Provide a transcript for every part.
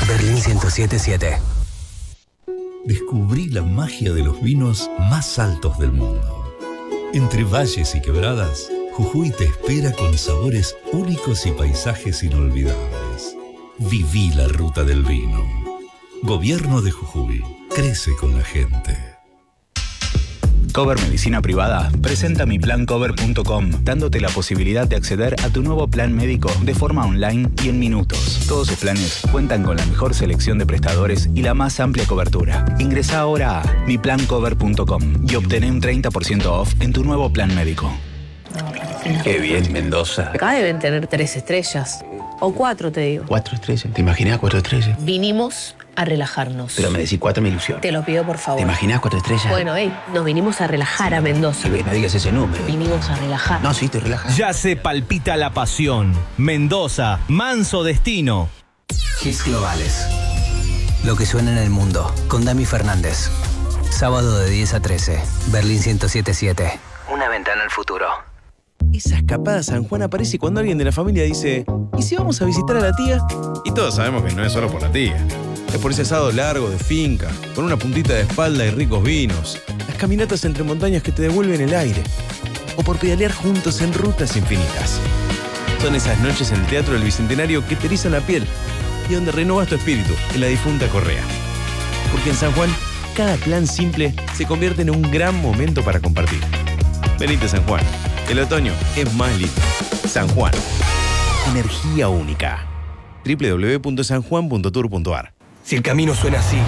Berlín 107.7. Descubrí la magia de los vinos más altos del mundo. Entre valles y quebradas, Jujuy te espera con sabores únicos y paisajes inolvidables. Viví la ruta del vino. Gobierno de Jujuy. Crece con la gente. Cover Medicina Privada presenta miplancover.com, dándote la posibilidad de acceder a tu nuevo plan médico de forma online y en minutos. Todos sus planes cuentan con la mejor selección de prestadores y la más amplia cobertura. Ingresá ahora a miplancover.com y obtené un 30% off en tu nuevo plan médico. Qué bien, Mendoza. Acá deben tener 3 estrellas. O 4, te digo. 4 estrellas. ¿Te imaginas 4 estrellas? Vinimos a relajarnos. Pero me decís 4 me ilusión. Te lo pido, por favor. ¿Te imaginas 4 estrellas? Bueno, nos vinimos a relajar a Mendoza. No digas ese número. Vinimos a relajar. No, sí, estoy relajado. Ya se palpita la pasión. Mendoza, manso destino. Hits globales. Lo que suena en el mundo. Con Dami Fernández. Sábado de 10 a 13. Berlín 107.7. Una ventana al futuro. Esa escapada a San Juan aparece cuando alguien de la familia dice: ¿y si vamos a visitar a la tía? Y todos sabemos que no es solo por la tía. Es por ese asado largo de finca, con una puntita de espalda y ricos vinos. Las caminatas entre montañas que te devuelven el aire. O por pedalear juntos en rutas infinitas. Son esas noches en el Teatro del Bicentenario que te erizan la piel y donde renovas tu espíritu en la difunta Correa. Porque en San Juan, cada plan simple se convierte en un gran momento para compartir. Venite a San Juan. El otoño es más lindo. San Juan. Energía única. www.sanjuan.tour.ar. Si el camino suena así,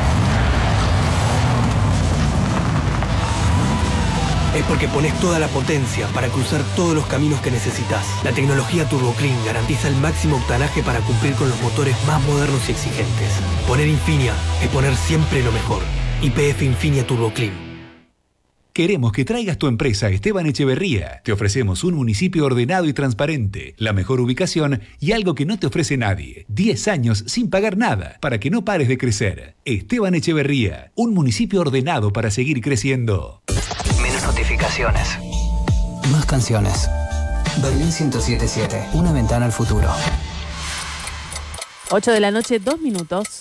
es porque pones toda la potencia para cruzar todos los caminos que necesitas. La tecnología Turbo Clean garantiza el máximo octanaje para cumplir con los motores más modernos y exigentes. Poner Infinia es poner siempre lo mejor. YPF Infinia Turbo Clean. Queremos que traigas tu empresa a Esteban Echeverría. Te ofrecemos un municipio ordenado y transparente, la mejor ubicación y algo que no te ofrece nadie. 10 años sin pagar nada, para que no pares de crecer. Esteban Echeverría, un municipio ordenado para seguir creciendo. Menos notificaciones. Más canciones. Berlín 107.7. Una ventana al futuro. 8 de la noche, 2 minutos.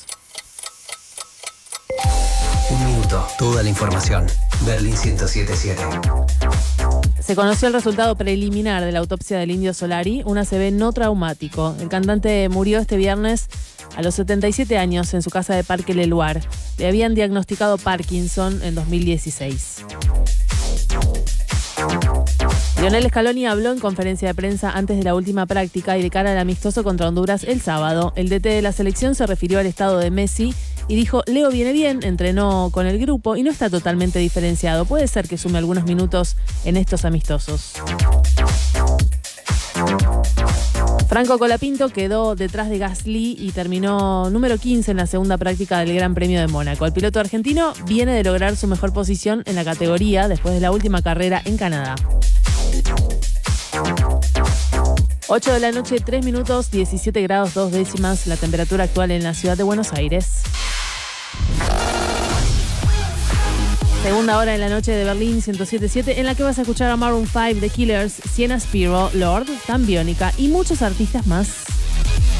Un minuto. Toda la información. Berlín 107.7. Se conoció el resultado preliminar de la autopsia del Indio Solari, un ACV no traumático. El cantante murió este viernes a los 77 años en su casa de Parque Leluar. Le habían diagnosticado Parkinson en 2016. Lionel Scaloni habló en conferencia de prensa antes de la última práctica y de cara al amistoso contra Honduras el sábado. El DT de la selección se refirió al estado de Messi y dijo: Leo viene bien, entrenó con el grupo y no está totalmente diferenciado. Puede ser que sume algunos minutos en estos amistosos. Franco Colapinto quedó detrás de Gasly y terminó número 15 en la segunda práctica del Gran Premio de Mónaco. El piloto argentino viene de lograr su mejor posición en la categoría después de la última carrera en Canadá. 8 de la noche, 3 minutos, 17 grados 2 décimas, la temperatura actual en la ciudad de Buenos Aires. Segunda hora en la noche de Berlín 107.7, en la que vas a escuchar a Maroon 5, The Killers, Sienna Spiro, Lord, Tan Biónica y muchos artistas más.